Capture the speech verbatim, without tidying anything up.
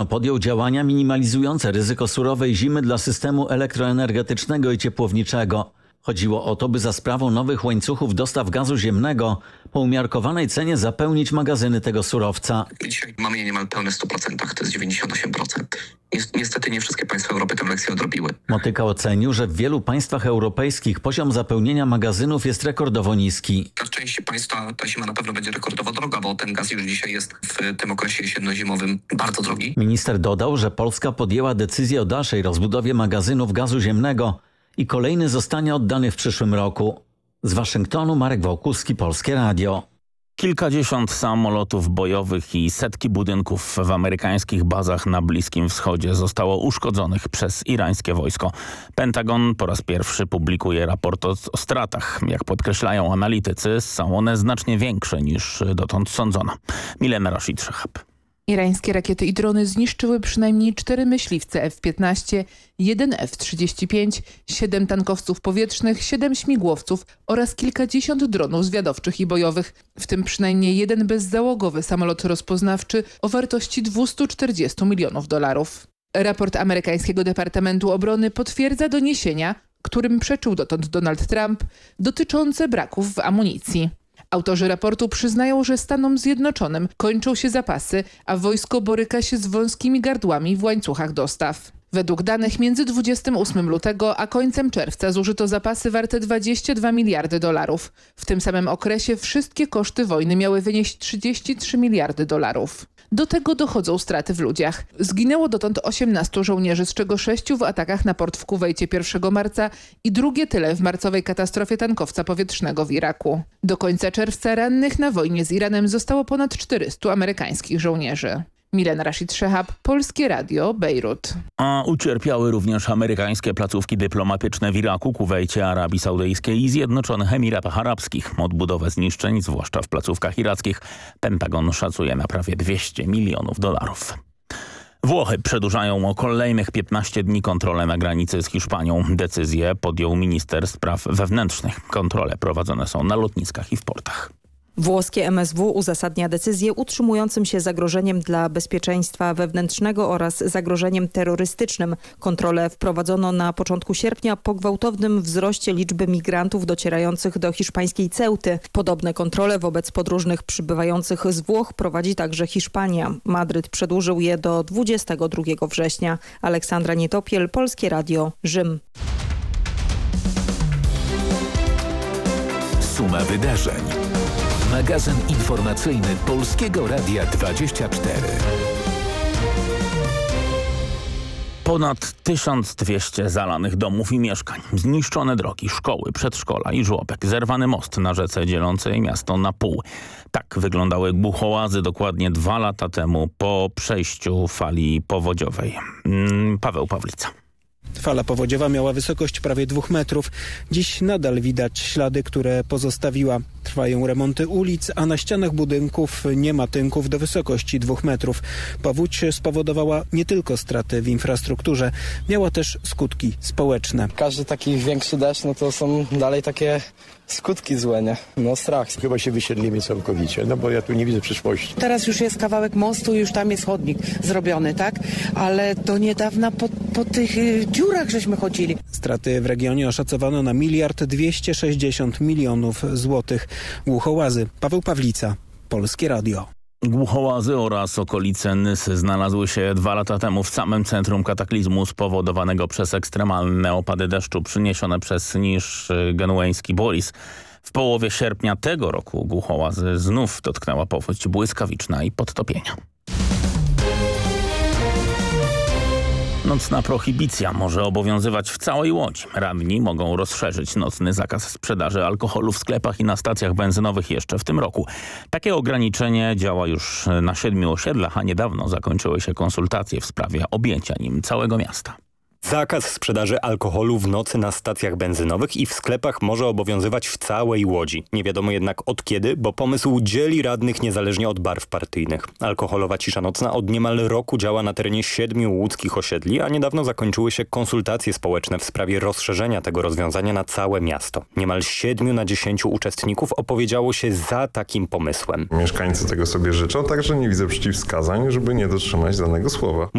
podjął działania minimalizujące ryzyko surowej zimy dla systemu elektroenergetycznego i ciepłowniczego. Chodziło o to, by za sprawą nowych łańcuchów dostaw gazu ziemnego po umiarkowanej cenie zapełnić magazyny tego surowca. Dzisiaj mamy je niemal pełne w stu procentach, to jest dziewięćdziesiąt osiem procent. Niestety nie wszystkie państwa Europy tę lekcję odrobiły. Motyka ocenił, że w wielu państwach europejskich poziom zapełnienia magazynów jest rekordowo niski. Dla części państwa ta zima na pewno będzie rekordowo droga, bo ten gaz już dzisiaj jest w tym okresie jesienno-zimowym bardzo drogi. Minister dodał, że Polska podjęła decyzję o dalszej rozbudowie magazynów gazu ziemnego i kolejny zostanie oddany w przyszłym roku. Z Waszyngtonu Marek Wałkuski, Polskie Radio. Kilkadziesiąt samolotów bojowych i setki budynków w amerykańskich bazach na Bliskim Wschodzie zostało uszkodzonych przez irańskie wojsko. Pentagon po raz pierwszy publikuje raport o stratach. Jak podkreślają analitycy, są one znacznie większe niż dotąd sądzono. Milena Rashid-Szehab. Irańskie rakiety i drony zniszczyły przynajmniej cztery myśliwce F piętnaście, jeden F trzydzieści pięć, siedem tankowców powietrznych, siedem śmigłowców oraz kilkadziesiąt dronów zwiadowczych i bojowych, w tym przynajmniej jeden bezzałogowy samolot rozpoznawczy o wartości dwieście czterdzieści milionów dolarów. Raport amerykańskiego Departamentu Obrony potwierdza doniesienia, którym przeczył dotąd Donald Trump, dotyczące braków w amunicji. Autorzy raportu przyznają, że Stanom Zjednoczonym kończą się zapasy, a wojsko boryka się z wąskimi gardłami w łańcuchach dostaw. Według danych między dwudziestego ósmego lutego a końcem czerwca zużyto zapasy warte dwadzieścia dwa miliardy dolarów. W tym samym okresie wszystkie koszty wojny miały wynieść trzydzieści trzy miliardy dolarów. Do tego dochodzą straty w ludziach. Zginęło dotąd osiemnastu żołnierzy, z czego sześciu w atakach na port w Kuwejcie pierwszego marca i drugie tyle w marcowej katastrofie tankowca powietrznego w Iraku. Do końca czerwca rannych na wojnie z Iranem zostało ponad czterystu amerykańskich żołnierzy. Milena Rashid-Szehab, Polskie Radio, Bejrut. A ucierpiały również amerykańskie placówki dyplomatyczne w Iraku, Kuwejcie, Arabii Saudyjskiej i Zjednoczonych Emiratach Arabskich. Odbudowę zniszczeń, zwłaszcza w placówkach irackich, Pentagon szacuje na prawie dwieście milionów dolarów. Włochy przedłużają o kolejnych piętnaście dni kontrolę na granicy z Hiszpanią. Decyzję podjął minister spraw wewnętrznych. Kontrole prowadzone są na lotniskach i w portach. Włoskie M S W uzasadnia decyzję utrzymującym się zagrożeniem dla bezpieczeństwa wewnętrznego oraz zagrożeniem terrorystycznym. Kontrolę wprowadzono na początku sierpnia po gwałtownym wzroście liczby migrantów docierających do hiszpańskiej Ceuty. Podobne kontrole wobec podróżnych przybywających z Włoch prowadzi także Hiszpania. Madryt przedłużył je do dwudziestego drugiego września. Aleksandra Nietopiel, Polskie Radio, Rzym. Suma wydarzeń. Magazyn informacyjny Polskiego Radia dwadzieścia cztery. Ponad tysiąc dwieście zalanych domów i mieszkań, zniszczone drogi, szkoły, przedszkola i żłobek, zerwany most na rzece dzielącej miasto na pół. Tak wyglądały Głuchołazy dokładnie dwa lata temu po przejściu fali powodziowej. Paweł Pawlica. Fala powodziowa miała wysokość prawie dwóch metrów. Dziś nadal widać ślady, które pozostawiła. Trwają remonty ulic, a na ścianach budynków nie ma tynków do wysokości dwóch metrów. Powódź spowodowała nie tylko straty w infrastrukturze, miała też skutki społeczne. Każdy taki większy deszcz, no to są dalej takie skutki złe, nie? No strach. Chyba się wysiedlimy całkowicie, no bo ja tu nie widzę przyszłości. Teraz już jest kawałek mostu, już tam jest chodnik zrobiony, tak? Ale do niedawna po, po tych y, dziurach żeśmy chodzili. Straty w regionie oszacowano na miliard dwieście sześćdziesiąt milionów złotych. Głuchołazy. Paweł Pawlica, Polskie Radio. Głuchołazy oraz okolice Nysy znalazły się dwa lata temu w samym centrum kataklizmu spowodowanego przez ekstremalne opady deszczu przyniesione przez niż genueński Boris. W połowie sierpnia tego roku Głuchołazy znów dotknęła powódź błyskawiczna i podtopienia. Nocna prohibicja może obowiązywać w całej Łodzi. Radni mogą rozszerzyć nocny zakaz sprzedaży alkoholu w sklepach i na stacjach benzynowych jeszcze w tym roku. Takie ograniczenie działa już na siedmiu osiedlach, a niedawno zakończyły się konsultacje w sprawie objęcia nim całego miasta. Zakaz sprzedaży alkoholu w nocy na stacjach benzynowych i w sklepach może obowiązywać w całej Łodzi. Nie wiadomo jednak od kiedy, bo pomysł dzieli radnych niezależnie od barw partyjnych. Alkoholowa cisza nocna od niemal roku działa na terenie siedmiu łódzkich osiedli, a niedawno zakończyły się konsultacje społeczne w sprawie rozszerzenia tego rozwiązania na całe miasto. Niemal siedmiu na dziesięciu uczestników opowiedziało się za takim pomysłem. Mieszkańcy tego sobie życzą, także nie widzę przeciwwskazań, żeby nie dotrzymać danego słowa.